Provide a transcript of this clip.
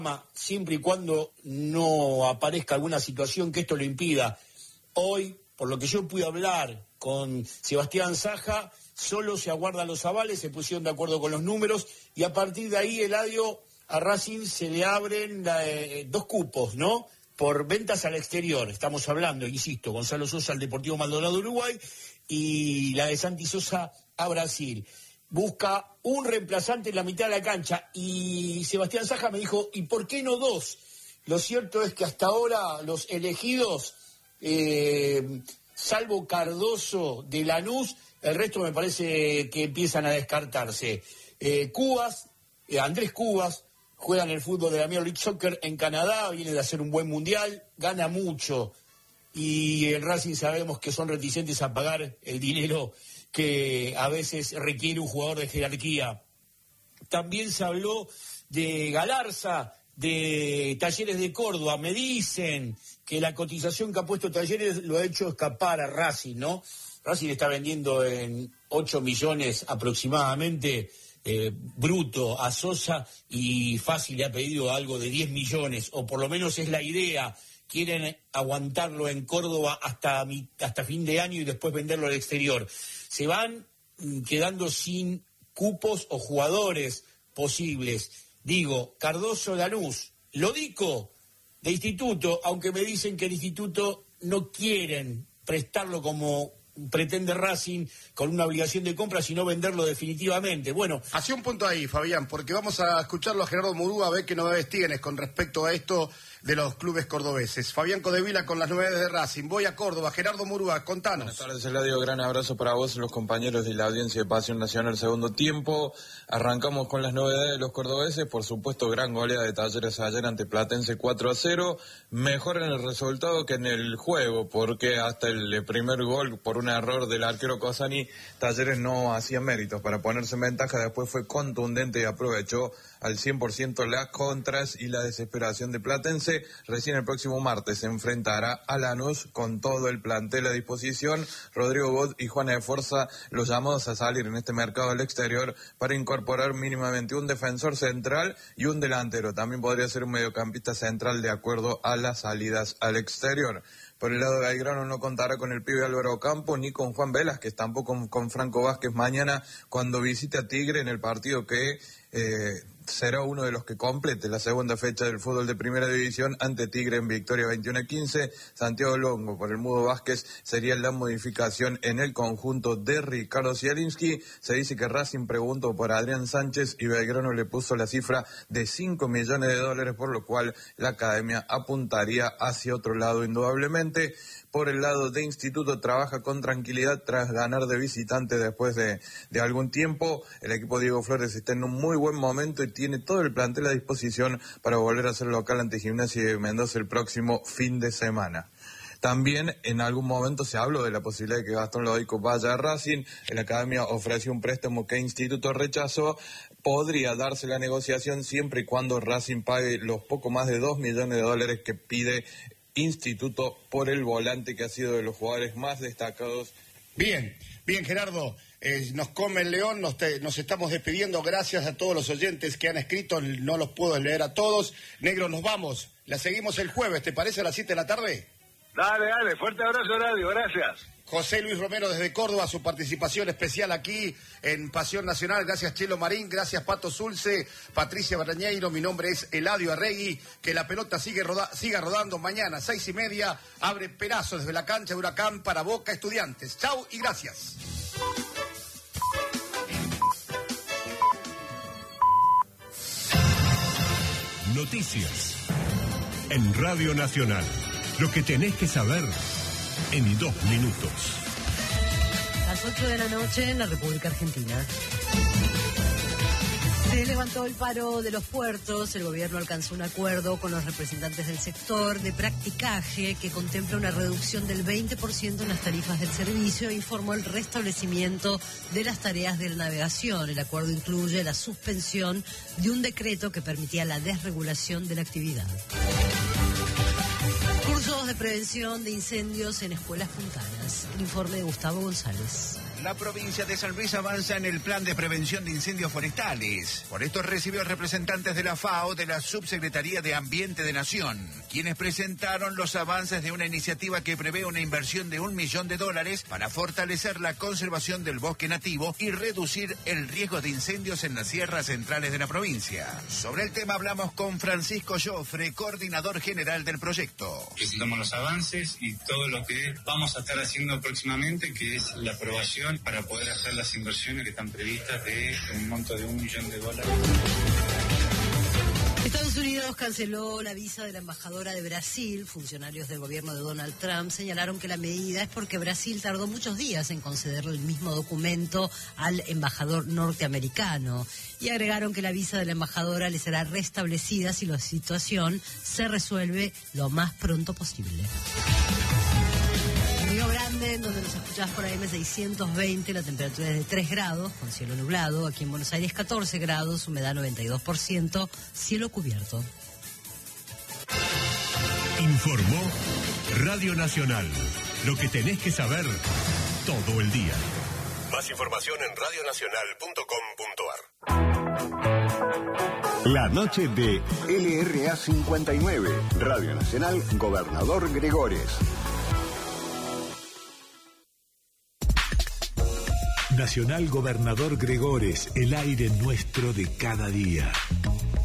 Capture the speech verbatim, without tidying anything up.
siempre y cuando no aparezca alguna situación que esto lo impida. Hoy, por lo que yo pude hablar con Sebastián Saja, solo se aguardan los avales, se pusieron de acuerdo con los números, y a partir de ahí, Eladio, a Racing se le abren eh, dos cupos, ¿no?, por ventas al exterior. Estamos hablando, insisto, Gonzalo Sosa al Deportivo Maldonado Uruguay y la de Santi Sosa a Brasil. Busca un reemplazante en la mitad de la cancha, y Sebastián Saja me dijo, ¿y por qué no dos? Lo cierto es que hasta ahora los elegidos, eh, salvo Cardoso de Lanús, el resto me parece que empiezan a descartarse. Eh, Cubas, eh, Andrés Cubas, juega en el fútbol de la Major League Soccer en Canadá, viene de hacer un buen mundial, gana mucho, y en Racing sabemos que son reticentes a pagar el dinero que a veces requiere un jugador de jerarquía. También se habló de Galarza, de Talleres de Córdoba. Me dicen que la cotización que ha puesto Talleres lo ha hecho escapar a Racing, ¿no? Racing está vendiendo en ocho millones aproximadamente, eh, bruto, a Sosa, y Fácil le ha pedido algo de diez millones, o por lo menos es la idea. Quieren aguantarlo en Córdoba hasta, hasta fin de año y después venderlo al exterior. Se van quedando sin cupos o jugadores posibles. Digo, Cardoso, Lanús, Lodico de Instituto, aunque me dicen que el Instituto no quieren prestarlo como pretende Racing con una obligación de compra, sino venderlo definitivamente. Bueno, hacía un punto ahí, Fabián, porque vamos a escucharlo a Gerardo Murúa, a ver qué novedades tienes con respecto a esto de los clubes cordobeses. Fabián Codevila con las novedades de Racing. Voy a Córdoba. Gerardo Murúa, contanos. Buenas tardes, Eladio. Gran abrazo para vos, los compañeros de la audiencia de Pasión Nacional. Segundo tiempo. Arrancamos con las novedades de los cordobeses. Por supuesto, gran goleada de Talleres ayer ante Platense cuatro a cero. Mejor en el resultado que en el juego, porque hasta el primer gol, por un error del arquero Cosani, Talleres no hacía méritos para ponerse en ventaja. Después fue contundente y aprovechó al cien por ciento las contras y la desesperación de Platense. Recién el próximo martes se enfrentará a Lanús con todo el plantel a disposición. Rodrigo God y Juan de Forza, los llamados a salir en este mercado al exterior para incorporar mínimamente un defensor central y un delantero. También podría ser un mediocampista central de acuerdo a las salidas al exterior. Por el lado de Belgrano no contará con el pibe Álvaro Campo ni con Juan Velázquez, tampoco con, con Franco Vázquez mañana cuando visite a Tigre en el partido que eh, será uno de los que complete la segunda fecha del fútbol de primera división ante Tigre en victoria veintiuno a quince. Santiago Longo por el Mudo Vázquez sería la modificación en el conjunto de Ricardo Zielinski. Se dice que Racing preguntó por Adrián Sánchez y Belgrano le puso la cifra de cinco millones de dólares, por lo cual la academia apuntaría hacia otro lado indudablemente. Por el lado de Instituto trabaja con tranquilidad tras ganar de visitante después de, de algún tiempo. El equipo Diego Flores está en un muy buen momento y tiene todo el plantel a disposición para volver a ser local ante Gimnasia de Mendoza el próximo fin de semana. También en algún momento se habló de la posibilidad de que Gastón Lodico vaya a Racing. La academia ofreció un préstamo que Instituto rechazó. Podría darse la negociación siempre y cuando Racing pague los poco más de dos millones de dólares que pide Instituto por el volante, que ha sido de los jugadores más destacados. Bien, bien, Gerardo. Eh, nos come el león, nos, te, nos estamos despidiendo. Gracias a todos los oyentes que han escrito, no los puedo leer a todos. Negro, nos vamos. La seguimos el jueves, ¿te parece a las siete de la tarde? Dale, dale, fuerte abrazo, Radio, gracias. José Luis Romero desde Córdoba, su participación especial aquí en Pasión Nacional. Gracias, Chelo Marín, gracias, Pato Zulce, Patricia Barañeiro, mi nombre es Eladio Arregui. Que la pelota sigue roda, siga rodando. Mañana, seis y media, abre Perazo desde la cancha de Huracán para Boca Estudiantes. Chau y gracias. Noticias en Radio Nacional. Lo que tenés que saber en dos minutos. Las ocho de la noche en la República Argentina. Se levantó el paro de los puertos. El gobierno alcanzó un acuerdo con los representantes del sector de practicaje que contempla una reducción del veinte por ciento en las tarifas del servicio e informó el restablecimiento de las tareas de la navegación. El acuerdo incluye la suspensión de un decreto que permitía la desregulación de la actividad. Cursos de prevención de incendios en escuelas puntanas. El informe de Gustavo González. La provincia de San Luis avanza en el plan de prevención de incendios forestales. Por esto recibió representantes de la FAO, de la Subsecretaría de Ambiente de Nación, quienes presentaron los avances de una iniciativa que prevé una inversión de un millón de dólares para fortalecer la conservación del bosque nativo y reducir el riesgo de incendios en las sierras centrales de la provincia. Sobre el tema hablamos con Francisco Joffre, coordinador general del proyecto. Presentamos los avances y todo lo que vamos a estar haciendo próximamente, que es la aprobación para poder hacer las inversiones que están previstas de un monto de un millón de dólares. Estados Unidos canceló la visa de la embajadora de Brasil. Funcionarios del gobierno de Donald Trump señalaron que la medida es porque Brasil tardó muchos días en concederle el mismo documento al embajador norteamericano y agregaron que la visa de la embajadora le será restablecida si la situación se resuelve lo más pronto posible. Río Grande, donde nos escuchás por A M seiscientos veinte, la temperatura es de tres grados, con cielo nublado. Aquí en Buenos Aires catorce grados, humedad noventa y dos por ciento, cielo cubierto. Informó Radio Nacional. Lo que tenés que saber todo el día. Más información en radio nacional punto com punto a r. La noche de L R A cincuenta y nueve, Radio Nacional, Gobernador Gregores. Nacional Gobernador Gregores, el aire nuestro de cada día.